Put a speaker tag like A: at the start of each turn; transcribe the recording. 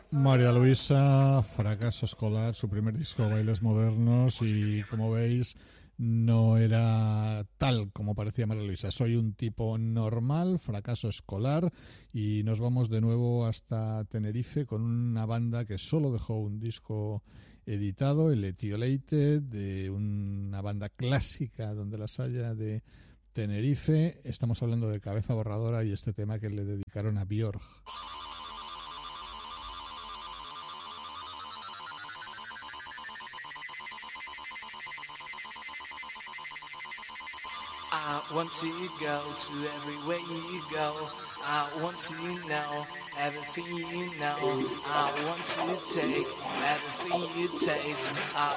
A: María Luisa, fracaso escolar, su primer disco Bailes Modernos, y como veis no era tal como parecía María Luisa. Soy un tipo normal, fracaso escolar, y nos vamos de nuevo hasta Tenerife con una banda que solo dejó un disco editado, el Etiolated, de una banda clásica donde las haya de Tenerife. Estamos hablando de Cabeza Borradora y este tema que le dedicaron a Björk.
B: I want to go to everywhere you go. I want to know everything you know. I want to take everything you taste. I